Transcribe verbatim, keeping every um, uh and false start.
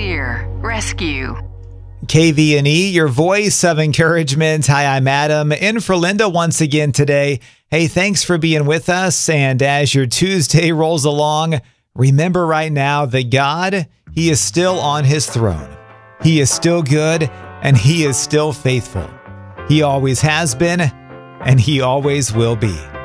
Clear. Rescue. K V N E, your voice of encouragement. Hi, I'm Adam, in for Linda once again today. Hey, thanks for being with us. And as your Tuesday rolls along, remember right now that God, He is still on His throne. He is still good, and He is still faithful. He always has been, and He always will be.